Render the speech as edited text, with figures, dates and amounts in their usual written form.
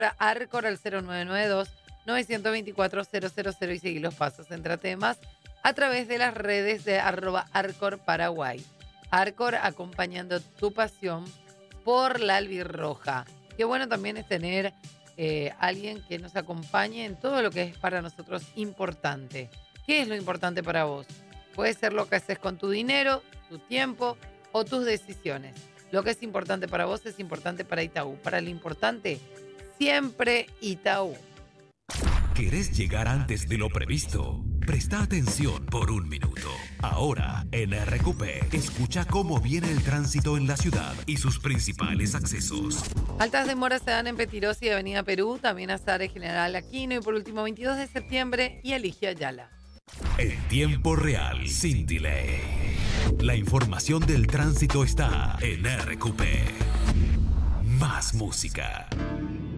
Arcor al 0992-924-000 y seguí los pasos. Entrate más a través de las redes de @Arcor Paraguay. Arcor acompañando tu pasión por la albirroja. Qué bueno también es tener alguien que nos acompañe en todo lo que es para nosotros importante. ¿Qué es lo importante para vos? Puede ser lo que haces con tu dinero, tu tiempo o tus decisiones. Lo que es importante para vos es importante para Itaú. Para lo importante, siempre Itaú. ¿Querés llegar antes de lo previsto? Presta atención por un minuto. Ahora, en RQP, escucha cómo viene el tránsito en la ciudad y sus principales accesos. Altas demoras se dan en Petirosi y Avenida Perú, también Azares, General Aquino y por último 22 de septiembre y Alicia Ayala. En tiempo real, sin delay. La información del tránsito está en RQP. Más música.